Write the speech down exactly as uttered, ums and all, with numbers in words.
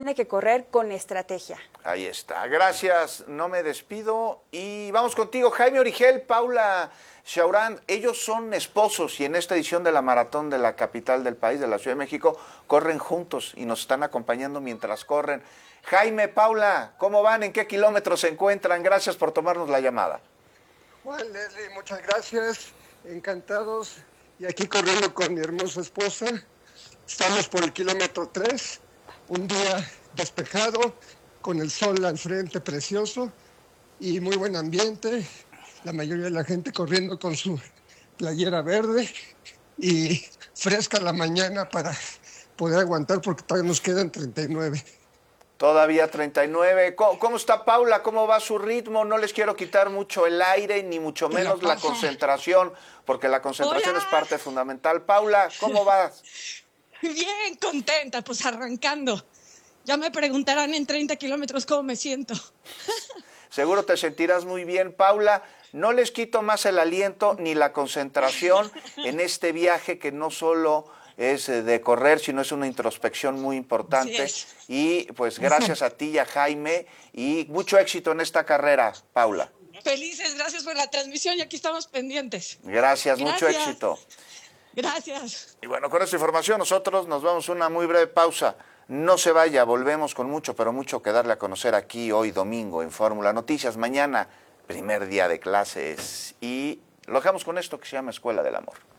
tiene que correr con estrategia. Ahí está. Gracias, no me despido. Y vamos contigo, Jaime Origel, Paula Shaurán. Ellos son esposos y en esta edición de la maratón de la capital del país, de la Ciudad de México, corren juntos y nos están acompañando mientras corren. Jaime, Paula, ¿cómo van? ¿En qué kilómetros se encuentran? Gracias por tomarnos la llamada. Juan, Leslie, muchas gracias. Encantados. Y aquí corriendo con mi hermosa esposa. Estamos por el kilómetro tres. Un día despejado, con el sol al frente precioso y muy buen ambiente. La mayoría de la gente corriendo con su playera verde y fresca la mañana para poder aguantar porque todavía nos quedan treinta y nueve. Todavía treinta y nueve. ¿Cómo, ¿Cómo está Paula? ¿Cómo va su ritmo? No les quiero quitar mucho el aire, ni mucho menos la concentración, porque la concentración Hola. es parte fundamental. Paula, ¿cómo vas? Bien contenta, pues arrancando. Ya me preguntarán en treinta kilómetros cómo me siento. Seguro te sentirás muy bien, Paula. No les quito más el aliento ni la concentración en este viaje que no solo es de correr, sino es una introspección muy importante. Así es. Y pues gracias a ti y a Jaime y mucho éxito en esta carrera, Paula. Felices, gracias por la transmisión y aquí estamos pendientes. Gracias, mucho Gracias. éxito. Gracias. Y bueno, con esta información nosotros nos vamos a una muy breve pausa. No se vaya, volvemos con mucho, pero mucho que darle a conocer aquí hoy domingo en Fórmula Noticias. Mañana, primer día de clases y lo dejamos con esto que se llama Escuela del Amor.